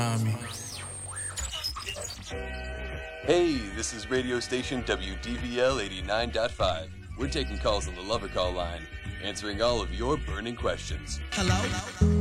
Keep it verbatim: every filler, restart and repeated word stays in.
Hey, this is radio station W D V L eighty-nine point five. We're taking calls on the Lover Call line, answering all of your burning questions. Hello?